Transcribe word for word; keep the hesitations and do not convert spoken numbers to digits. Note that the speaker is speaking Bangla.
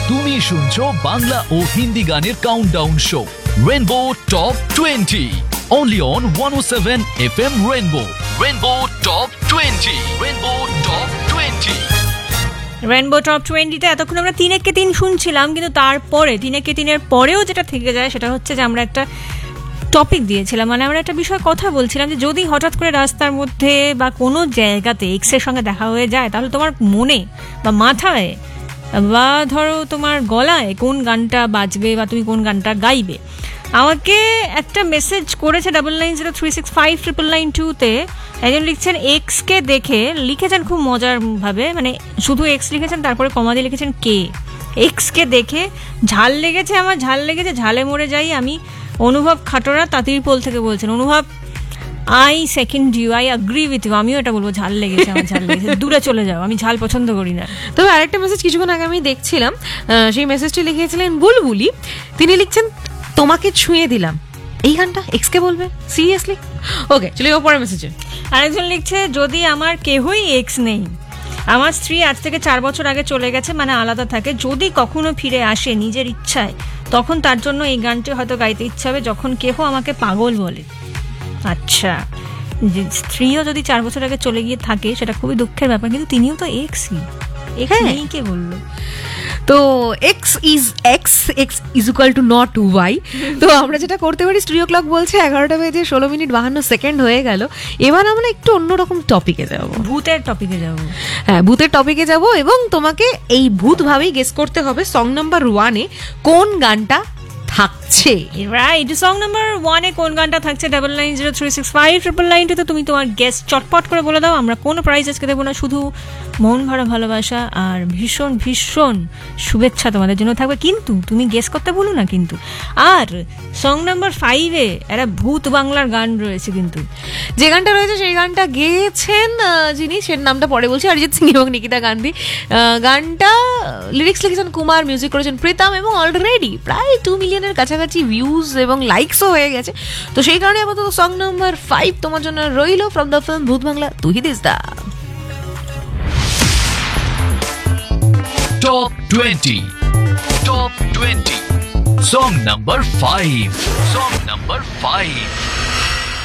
তুমি শুনছো বাংলা ও হিন্দি গানের countdown show rainbow top twenty only on one oh seven F M Rainbow. Rainbow Top twenty. Rainbow Top twenty. Rainbow top টোয়েন্টিতে এতক্ষণ আমরা তিন একে তিন শুনছিলাম, কিন্তু তারপরে তিন একে তিনের পরেও যেটা থেকে যায় সেটা হচ্ছে যে আমরা একটা টপিক দিয়েছিলাম, মানে আমরা একটা বিষয় কথা বলছিলাম যে যদি হঠাৎ করে রাস্তার মধ্যে বা কোনো জায়গাতে এক্সের সঙ্গে দেখা হয়ে যায় তাহলে তোমার মনে বা মাথায় বা ধরো তোমার গলায় কোন গানটা বাজবে বা তুমি কোন গানটা গাইবে। আমাকে একটা মেসেজ করেছে double nine zero three six five triple nine টুতে, একজন লিখছেন এক্সকে দেখে, লিখেছেন খুব মজার ভাবে, মানে শুধু এক্স লিখেছেন তারপরে কমা দিয়ে লিখেছেন কে। এক্সকে দেখে ঝাল লেগেছে, আমার ঝাল লেগেছে, ঝালে মরে যাই আমি। অনুভব খাটোরা তাঁতিরপোল থেকে বলছেন, অনুভব I second you, I agree with you. আমিও এটা বলবো, ঝাল লেগেছে আমার, ঝাল লেগেছে, দূরে চলে যাও, আমি ঝাল পছন্দ করি না। তবে আরেকটা মেসেজ কিছুক্ষণ আগে আমি দেখছিলাম, সেই মেসেজটি লিখিয়েছিলেন বুলবুলি। তিনি লিখছেন তোমাকে ছুঁয়ে দিলাম, এই গানটা এক্সকে বলবে সিরিয়াসলি? ওকে, চলে যাও পরের মেসেজে। আরেকজন লিখছে যদি আমার কেহই এক্স নেই, আমার স্ত্রী আজ থেকে চার বছর আগে চলে গেছে, মানে আলাদা থাকে, যদি কখনো ফিরে আসে নিজের ইচ্ছায় তখন তার জন্য এই গানটি হয়তো গাইতে ইচ্ছা হবে যখন কেহ আমাকে পাগল বলে। আচ্ছা, যে স্ত্রীও যদি চার বছর আগে চলে গিয়ে থাকে সেটা খুবই দুঃখের ব্যাপার, কিন্তু তিনিও তো এক্সই, এক্স নেই কে বললো? তো x is x, x is equal to not Y. তো আমরা যেটা করতে পারি, স্টুডিও ক্লক বলছে এগারোটা বেজে ষোলো মিনিট বাহান্ন সেকেন্ড হয়ে গেল। এবার আমরা একটু অন্যরকম টপিকে যাব, ভূতের টপিকে যাব। হ্যাঁ, ভূতের টপিকে যাব, এবং তোমাকে এই ভূত ভাবেই গেস করতে হবে সং নাম্বার ওয়ানে কোন গানটা থাকছে। রাইট, সং নাম্বার ওয়ানে কোন গানটা থাকছে double nine zero three six five triple nine টুতে তুমি তোমার গেস চটপট করে বলে দাও। আমরা কোনো প্রাইজ আজকে দেবো না, শুধু মন ভরা ভালোবাসা আর ভীষণ ভীষণ শুভেচ্ছা তোমাদের জন্য থাকবে, কিন্তু তুমি গেস করতে বলো না কিন্তু। আর সং নাম্বার ফাইভে একটা ভূত বাংলার গান রয়েছে, কিন্তু যে গানটা রয়েছে সেই গানটা গেয়েছেন যিনি, সে নামটা পরে বলছি, অরিজিৎ সিং এবং নিকিতা গান্ধী। গানটা লিরিক্স লিখেছেন কুমার, মিউজিক করেছেন প্রীতম, এবং অলরেডি প্রায় টু মিলিয়নের কাছাকাছি ভিউজ এবং লাইকসও হয়ে গেছে। তো সেই কারণে আপাতত সং নাম্বার ফাইভ তোমার জন্য রইল ফ্রম দ্য ফিল্ম ভূত বাংলা, তুই this the Top twenty. Top twenty. Song number five. Song number five.